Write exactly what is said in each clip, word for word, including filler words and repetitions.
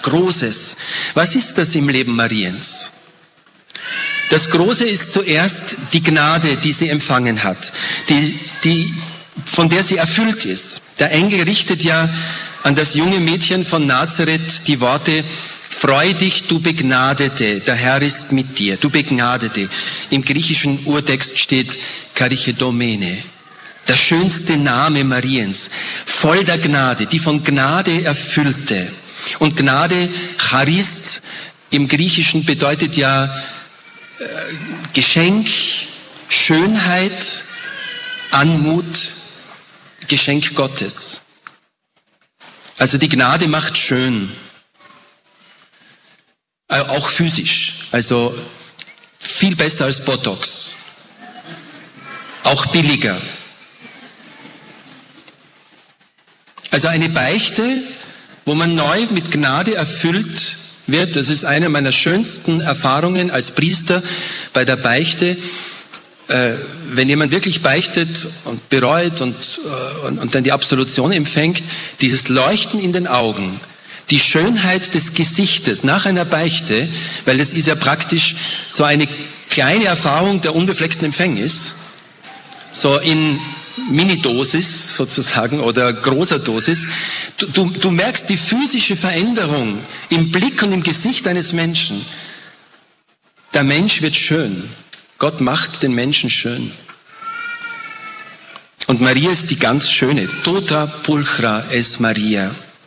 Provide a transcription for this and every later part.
Großes. Was ist das im Leben Mariens? Das Große ist zuerst die Gnade, die sie empfangen hat, die, die, von der sie erfüllt ist. Der Engel richtet ja an das junge Mädchen von Nazareth die Worte: Freu dich, du Begnadete, der Herr ist mit dir, du Begnadete. Im griechischen Urtext steht Karichedomene, der schönste Name Mariens, voll der Gnade, die von Gnade erfüllte. Und Gnade, Charis, im Griechischen bedeutet ja äh, Geschenk, Schönheit, Anmut, Geschenk Gottes. Also die Gnade macht schön. Auch physisch, also viel besser als Botox, auch billiger. Also eine Beichte, wo man neu mit Gnade erfüllt wird, das ist eine meiner schönsten Erfahrungen als Priester bei der Beichte. Äh, wenn jemand wirklich beichtet und bereut und, äh, und, und dann die Absolution empfängt, dieses Leuchten in den Augen, die Schönheit des Gesichtes nach einer Beichte, weil das ist ja praktisch so eine kleine Erfahrung der unbefleckten Empfängnis, so in Minidosis sozusagen oder großer Dosis. Du, du, du merkst die physische Veränderung im Blick und im Gesicht eines Menschen. Der Mensch wird schön. Gott macht den Menschen schön. Und Maria ist die ganz schöne. Tota pulchra es Maria.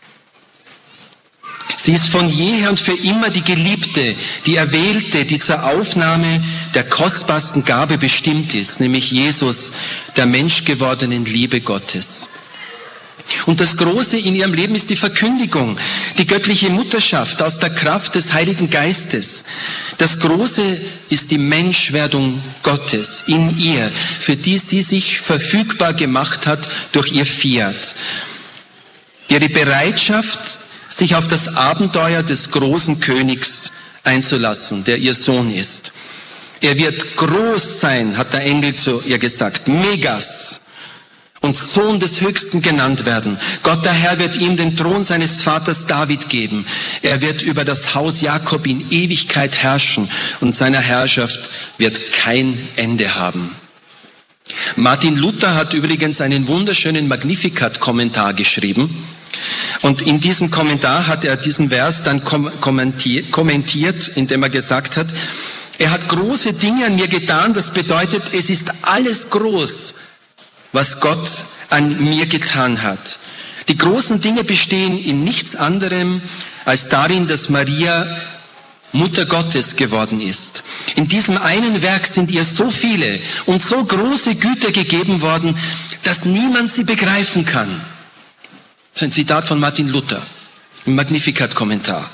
Sie ist von jeher und für immer die Geliebte, die Erwählte, die zur Aufnahme der kostbarsten Gabe bestimmt ist, nämlich Jesus, der menschgewordenen Liebe Gottes. Und das Große in ihrem Leben ist die Verkündigung, die göttliche Mutterschaft aus der Kraft des Heiligen Geistes. Das Große ist die Menschwerdung Gottes in ihr, für die sie sich verfügbar gemacht hat durch ihr Fiat. Ihre Bereitschaft, sich auf das Abenteuer des großen Königs einzulassen, der ihr Sohn ist. Er wird groß sein, hat der Engel zu ihr gesagt, Megas, und Sohn des Höchsten genannt werden. Gott der Herr wird ihm den Thron seines Vaters David geben. Er wird über das Haus Jakob in Ewigkeit herrschen und seiner Herrschaft wird kein Ende haben. Martin Luther hat übrigens einen wunderschönen Magnificat-Kommentar geschrieben. Und in diesem Kommentar hat er diesen Vers dann kommentiert, indem er gesagt hat, er hat große Dinge an mir getan, das bedeutet, es ist alles groß, was Gott an mir getan hat. Die großen Dinge bestehen in nichts anderem als darin, dass Maria Mutter Gottes geworden ist. In diesem einen Werk sind ihr so viele und so große Güter gegeben worden, dass niemand sie begreifen kann. Das ist ein Zitat von Martin Luther im Magnificat-Kommentar.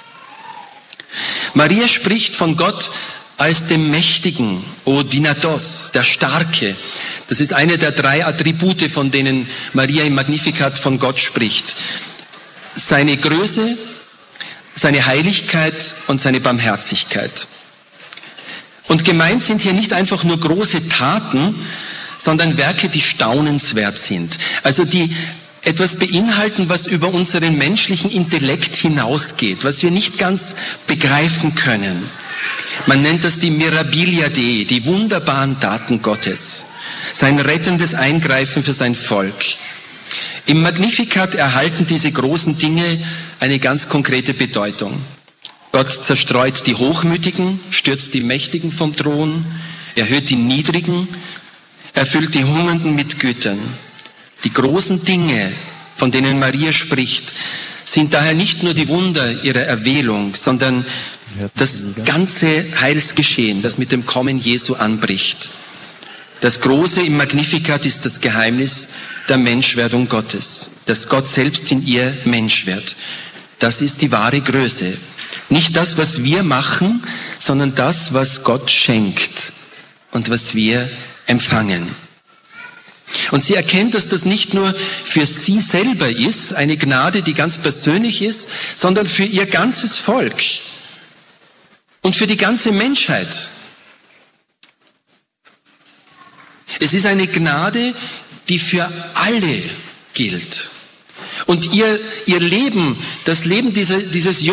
Maria spricht von Gott als dem Mächtigen, O Dynatos, der Starke. Das ist eine der drei Attribute, von denen Maria im Magnificat von Gott spricht. Seine Größe, seine Heiligkeit und seine Barmherzigkeit. Und gemeint sind hier nicht einfach nur große Taten, sondern Werke, die staunenswert sind. Also die etwas beinhalten, was über unseren menschlichen Intellekt hinausgeht, was wir nicht ganz begreifen können. Man nennt das die Mirabilia Dei, die wunderbaren Taten Gottes, sein rettendes Eingreifen für sein Volk. Im Magnificat erhalten diese großen Dinge eine ganz konkrete Bedeutung. Gott zerstreut die Hochmütigen, stürzt die Mächtigen vom Thron, erhöht die Niedrigen, erfüllt die Hungernden mit Gütern. Die großen Dinge, von denen Maria spricht, sind daher nicht nur die Wunder ihrer Erwählung, sondern das ganze Heilsgeschehen, das mit dem Kommen Jesu anbricht. Das Große im Magnificat ist das Geheimnis der Menschwerdung Gottes, dass Gott selbst in ihr Mensch wird. Das ist die wahre Größe. Nicht das, was wir machen, sondern das, was Gott schenkt und was wir empfangen. Und sie erkennt, dass das nicht nur für sie selber ist, eine Gnade, die ganz persönlich ist, sondern für ihr ganzes Volk und für die ganze Menschheit. Es ist eine Gnade, die für alle gilt. Und ihr, ihr Leben, das Leben dieser, dieses